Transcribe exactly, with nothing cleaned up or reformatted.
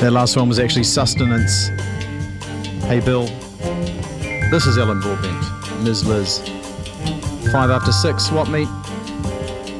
That last one was actually Sustenance. Hey Bill. This is Ellen Broadbent, Miz Liz. Five after six, Swap Meet.